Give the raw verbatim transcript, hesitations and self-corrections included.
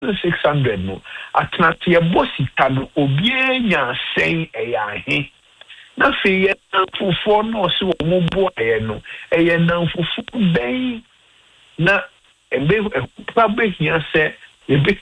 six hundred no atnate ebo sika no obie nya sen eyahe na fe ye fufo no se wo mo bo aye no eye nan fufu ben na ebe pa be hia se ebe